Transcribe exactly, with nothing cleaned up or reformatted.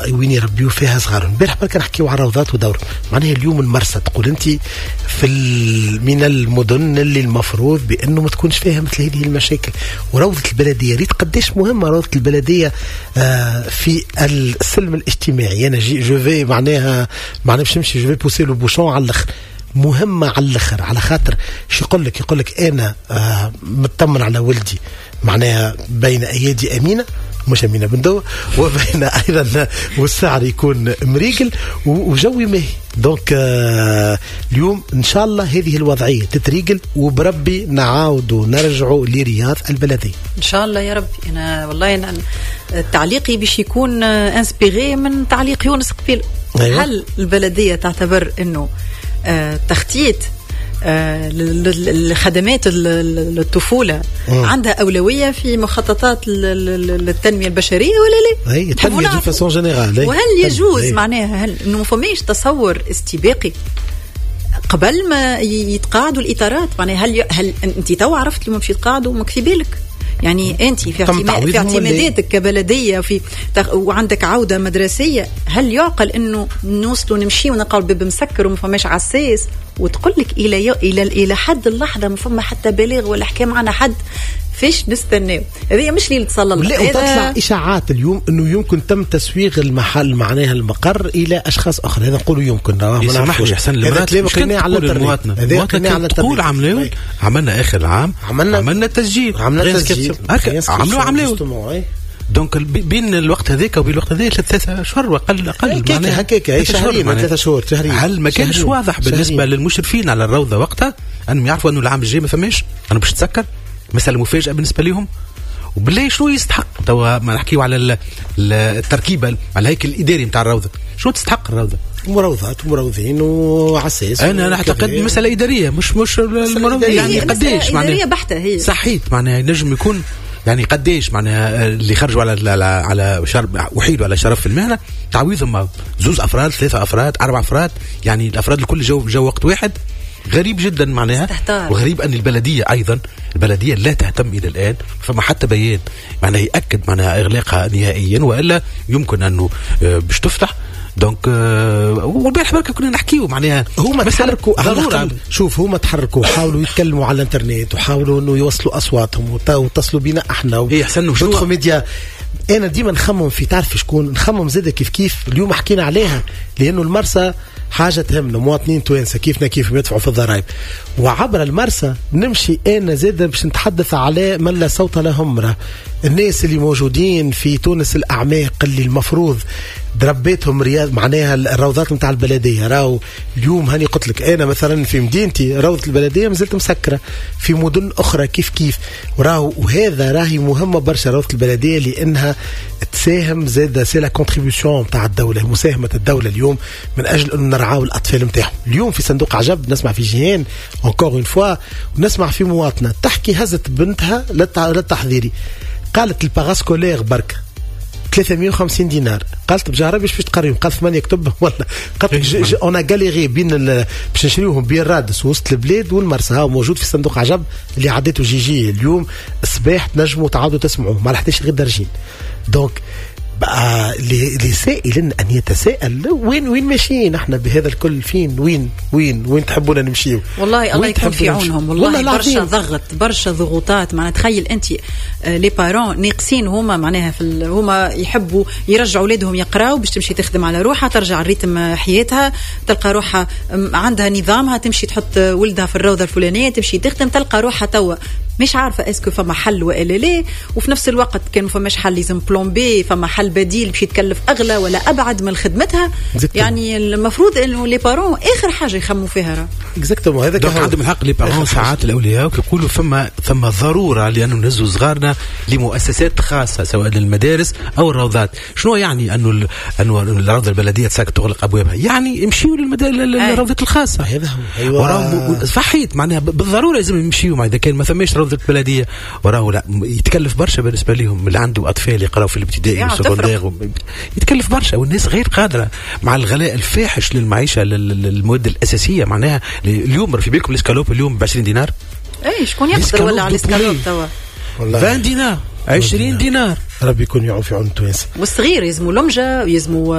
وين يربيوا فيها صغار. امبارح برك نحكيو على روضات ودور. معناها اليوم المرسى تقول انت في من المدن اللي المفروض بانه ما تكونش فيها مثل هذه المشاكل. وروضه البلديه ريت قديش مهمه روضه البلديه آه في السلم الاجتماعي. انا جي جو في معناها معناها باش نمشي جو في بوسي لو بوشون على الاخر. مهمه على الاخر على خاطر شو يقول لك يقول لك انا آه مطمن على ولدي معناها بين ايادي امينه مش أمينة بندوة وبين أيضا والسعر يكون مريقل وجوي ماهي. دونك آه اليوم إن شاء الله هذه الوضعية تتريقل وبربي نعاود ونرجعوا لرياض البلدية إن شاء الله يا ربي. أنا والله أنا تعليقي باش يكون انسبيغي من تعليق يونس قبيل. أيوة. هل البلدية تعتبر أنه آه تخطيط الخدمات الطفولة مم. عندها أولوية في مخططات التنمية البشرية ولا لا؟ هي التنمية دي فاسون جينيرال. وهل يجوز هي. معناها هل إنه ما فماش تصور استباقي قبل ما يتقاعدوا الإطارات؟ معناها هل ي... هل أنت تو عرفت لما باش يتقاعدوا مكفي بالك؟ يعني أنت في اعتماد في اعتماداتك كبلدية في تغ... وعندك عودة مدرسية، هل يعقل إنه نوصلوا نمشي ونلقاو الباب مسكر وما فماش عساس وتقول لك إلى ي... إلى إلى حد اللحظة ما فما حتى بلاغ ولا حكى معنا حد؟ فيش نستناو؟ هذه مش ليلة صلى الله. لا وتطلع إشاعات اليوم إنه يمكن تم تسويغ المحل معناها المقر إلى أشخاص آخر. هذا نقولوا يمكن. يسمح لي أحسن المرات مش كنا على المواطنة. المواطنة تقول عملوا عملنا آخر العام عملنا عملنا تسجيل عملنا تسجيل عملوا عملوا دونك بين الوقت هذاك وبين الوقت هذاك ثلاثة أشهر وأقل أقل معناها هكاك هي شهرين ثلاثة شهور شهرين. هل ما كانش واضح بالنسبة للمشرفين على الروضة وقتها أنهم يعرفوا أنه العام الجاي ما فماش أنا باش تسكر مسألة مفاجأة بالنسبة لهم؟ وبالله شنو يستحق توا ما نحكيو على التركيبة على الهيكل الإداري متاع الروضة شنو تستحق الروضة؟ مروضات ومروضين وعساس. أنا أنا أعتقد مسألة إدارية مش مش المروضين يعني قديش معناها إدارية بحتة هي صحيت معناها ينجم يكون يعني قديش معناها اللي خرجوا على على على شرب وحيد ولا شرف في المهنة تعويضهم زوز أفراد ثلاثة أفراد أربع أفراد يعني الأفراد الكل جو جو وقت واحد. غريب جدا معناها استحتار. وغريب أن البلدية أيضا البلدية لا تهتم إلى الآن فما حتى بيان معناها يأكد معناها إغلاقها نهائيا وإلا يمكن أنه باش تفتح. دونك والبارح بركة كنا نحكيو معناها هما تحركوا ضرورة. شوف هما تحركوا حاولوا يتكلموا على الانترنت وحاولوا انه يوصلوا اصواتهم وتصلوا بينا احنا ايه احسن وشو ميديا. انا ديما نخمم في تعرف شكون نخمم زاد كيف كيف اليوم حكينا عليها لانه المرسى حاجة تهمنا مواطنين توانسة كيفنا كيف يدفعوا في الضرائب وعبر المرسى نمشي أنا زاد باش نتحدث على من لا صوت لهم راه الناس اللي موجودين في تونس الأعماق اللي المفروض دربيتهم رياض معناها الروضات متاع البلدية راهو اليوم هاني قلت لك أنا مثلا في مدينتي روضة البلدية مازلت مسكرة في مدن أخرى كيف كيف وراهو وهذا راهي مهمة برشا روضة البلدية لأنها تساهم زاد سي لا كونتريبيوشن تاع الدولة مساهمة الدولة اليوم من أجل أن نرعاو الأطفال متاعهم. اليوم في صندوق عجب نسمع في جيهان encore une fois ونسمع في مواطنة تحكي هزت بنتها للتحضيري قالت الباراسكولير بركة ثلاثمية وخمسين دينار قالت بجارة باش باش تقريهم قالت ثمانية كتب ولا قالت أنا جاليغي بين باش نشريوهم بين رادس وسط البلاد والمرسى ها موجود في صندوق عجب اللي عديته جي جي اليوم الصباح تنجموا تعاودوا تسمعوه ما رحتش غير درجين. دونك بقى لسائل أن يتساءل وين وين ماشيين احنا بهذا الكل فين وين وين وين تحبونا نمشيو والله الله يكون في عونهم والله, والله برشا ضغط برشا ضغوطات معناها تخيل انت لي بارون ناقصين هما معناها في هما يحبوا يرجعوا اولادهم يقراوا باش تمشي تخدم على روحها ترجع الريتم حياتها تلقى روحها عندها نظامها تمشي تحط ولدها في الروضه الفلانيه تمشي تخدم تلقى روحها توا مش عارفه اسكو فما حل ولا لا وفي نفس الوقت كان فماش حل لازم بلون بي فما حل بديل باش يتكلف اغلى ولا ابعد من خدمتها يعني المفروض انه لي بارون اخر حاجه يخموا فيها راه اكزاكتومون هذا كان عندهم الحق لي بارون ساعات الاولياء ويقولوا فما ثم ضروره لانه نهزوا صغارنا لمؤسسات خاصه سواء للمدارس او الروضات. شنو يعني انه انه الروضه البلديه تسكت تغلق ابوابها يعني يمشيوا للروضات الخاصه هذا هو ايوه صحيت معناها بالضروره لازم يمشيوا اذا كان ما ثماش روضه البلديه وراه لا يتكلف برشا بالنسبه لهم اللي عنده اطفال يقراوا في الابتدائي والسكندري يتكلف برشا والناس غير قادره مع الغلاء الفاحش للمعيشه للمواد الاساسيه معناها اليوم في بالكم الاسكالوب اليوم ب عشرين دينار اي شكون يقدر ولا على الاسكالوب توا عشرين دينار عشرين دينار ربي يكون يعوف يعون التوانسه. والصغير يزموا لمجه، يزموا